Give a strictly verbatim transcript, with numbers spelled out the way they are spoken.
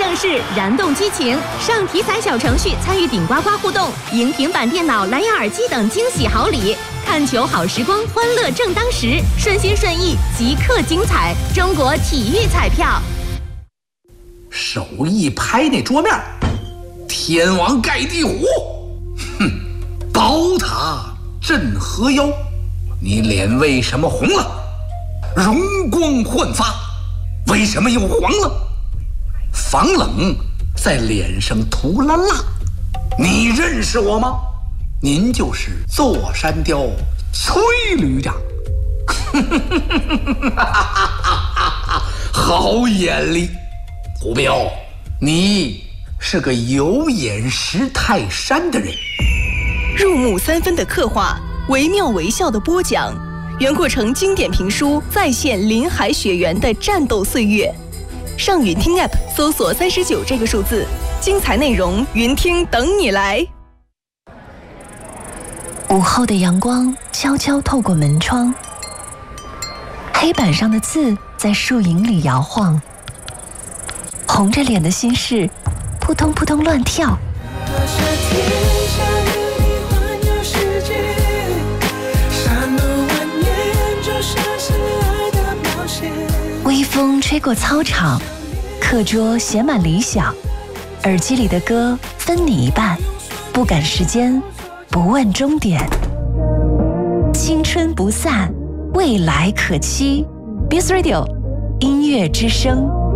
盛世，燃动激情，上体彩小程序参与顶呱呱互动，赢平板电脑、蓝牙耳机等惊喜好礼。看球好时光，欢乐正当时，顺心顺意，即刻精彩。中国体育彩票。 手一拍那桌面，天王盖地虎，哼，宝塔镇河妖，你脸为什么红了？容光焕发，为什么又黄了？防冷在脸上涂了蜡，你认识我吗？您就是座山雕崔旅长。好眼力，胡彪，你是个有眼识泰山的人。 入木三分的刻画，惟妙惟肖的播讲，袁阔成经典评书再现林海雪原的战斗岁月。上云听 App 搜索三十九这个数字，精彩内容云听等你来。 午后的阳光悄悄透过门窗，黑板上的字在树影里摇晃，红着脸的心事扑通扑通乱跳。微风吹过操场，课桌写满理想，耳机里的歌分你一半，不赶时间，不问终点。青春不散，未来可期。Biz Radio 音乐之声。